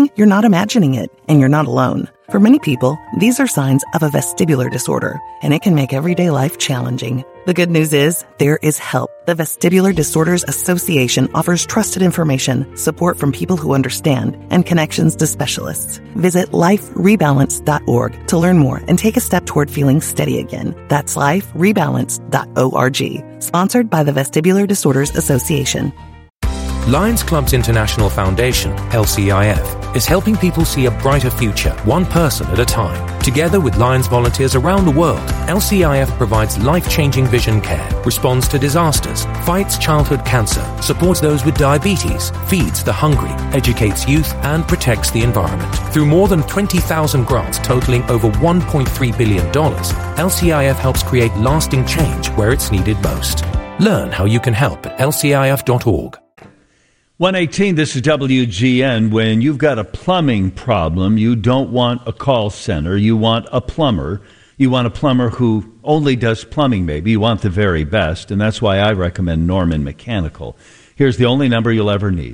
you're not imagining it, and you're not alone. For many people, these are signs of a vestibular disorder, and it can make everyday life challenging. The good news is, there is help. The Vestibular Disorders Association offers trusted information, support from people who understand, and connections to specialists. Visit liferebalance.org to learn more and take a step toward feeling steady again. That's liferebalance.org. Sponsored by the Vestibular Disorders Association. Lions Club's International Foundation, LCIF, is helping people see a brighter future, one person at a time. Together with Lions volunteers around the world, LCIF provides life-changing vision care, responds to disasters, fights childhood cancer, supports those with diabetes, feeds the hungry, educates youth, and protects the environment. Through more than 20,000 grants totaling over $1.3 billion, LCIF helps create lasting change where it's needed most. Learn how you can help at lcif.org. 118, this is WGN. When you've got a plumbing problem, you don't want a call center. You want a plumber. You want a plumber who only does plumbing, maybe. You want the very best, and that's why I recommend Norman Mechanical. Here's the only number you'll ever need,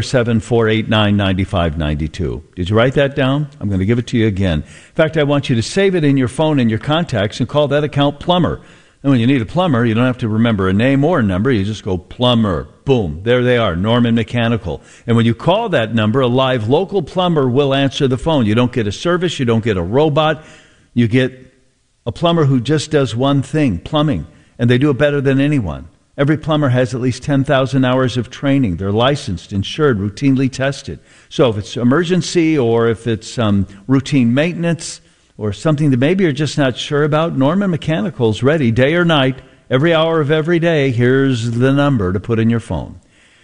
847-489-9592. Did you write that down? I'm going to give it to you again. In fact, I want you to save it in your phone and your contacts and call that account plumber. And when you need a plumber, you don't have to remember a name or a number. You just go plumber. Boom. There they are, Norman Mechanical. And when you call that number, a live local plumber will answer the phone. You don't get a service. You don't get a robot. You get a plumber who just does one thing, plumbing. And they do it better than anyone. Every plumber has at least 10,000 hours of training. They're licensed, insured, routinely tested. So if it's emergency or if it's routine maintenance or something that maybe you're just not sure about, Norman Mechanical's ready day or night, every hour of every day. Here's the number to put in your phone,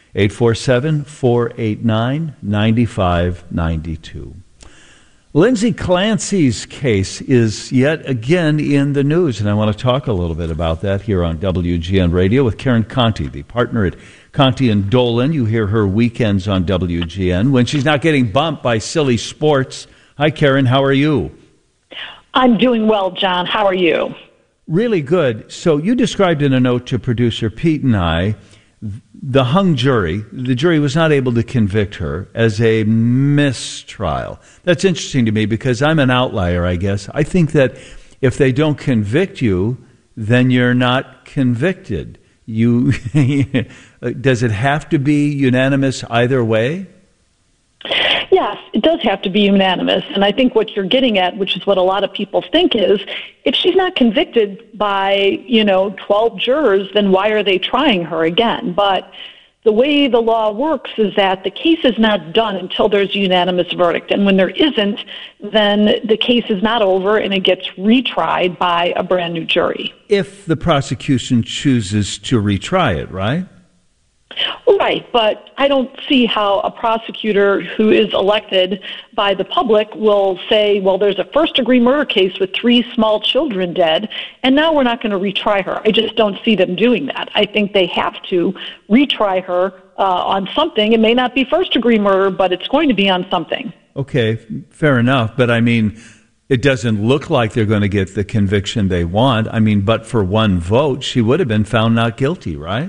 847-489-9592. Lindsay Clancy's case is yet again in the news, and I want to talk a little bit about that here on WGN Radio with Karen Conti, the partner at Conti and Dolan. You hear her weekends on WGN when she's not getting bumped by silly sports. Hi, Karen. How are you? I'm doing well, John. How are you? Really good. So you described in a note to producer Pete and I the hung jury. The jury was not able to convict her as a mistrial. That's interesting to me because I'm an outlier, I guess. I think that if they don't convict you, then you're not convicted. Does it have to be unanimous either way? Yes, it does have to be unanimous. And I think what you're getting at, which is what a lot of people think, is if she's not convicted by, 12 jurors, then why are they trying her again? But the way the law works is that the case is not done until there's a unanimous verdict. And when there isn't, then the case is not over and it gets retried by a brand new jury. If the prosecution chooses to retry it, right? Right, but I don't see how a prosecutor who is elected by the public will say, well, there's a first-degree murder case with 3 small children dead, and now we're not going to retry her. I just don't see them doing that. I think they have to retry her on something. It may not be first-degree murder, but it's going to be on something. Okay, fair enough, but I mean, it doesn't look like they're going to get the conviction they want. I mean, but for one vote, she would have been found not guilty, right?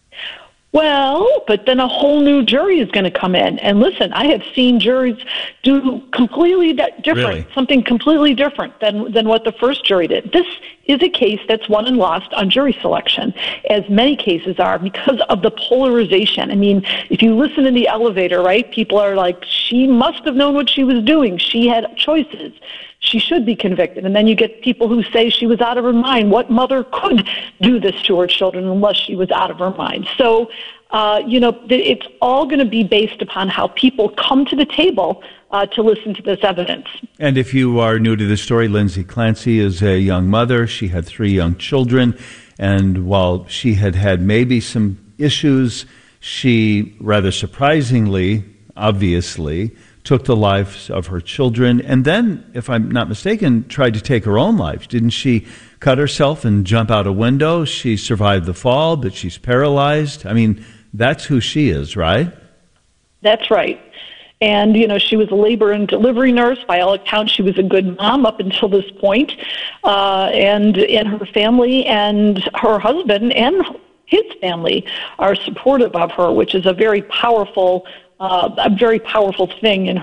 Well, but then a whole new jury is going to come in. And listen, I have seen juries do completely different, something completely different than what the first jury did. This is a case that's won and lost on jury selection, as many cases are, because of the polarization. I mean, if you listen in the elevator, right, people are like, she must have known what she was doing. She had choices. She should be convicted. And then you get people who say she was out of her mind. What mother could do this to her children unless she was out of her mind? So, it's all going to be based upon how people come to the table to listen to this evidence. And if you are new to the story, Lindsay Clancy is a young mother. She had 3 young children. And while she had maybe some issues, she rather surprisingly, obviously, took the lives of her children, and then, if I'm not mistaken, tried to take her own life. Didn't she cut herself and jump out a window? She survived the fall, but she's paralyzed. I mean, that's who she is, right? That's right. And, she was a labor and delivery nurse. By all accounts, she was a good mom up until this point. And her family and her husband and his family are supportive of her, which is a very powerful thing in